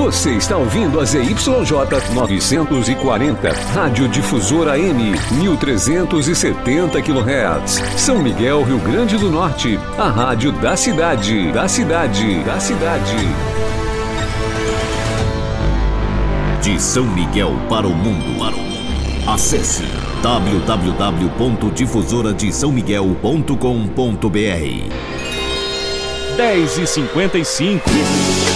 Você está ouvindo a ZYJ 940, Rádio Difusora AM, 1370 kHz. São Miguel, Rio Grande do Norte, a rádio da cidade. De São Miguel para o mundo. Acesse www.difusoradesaomiguel.com.br. 10h55.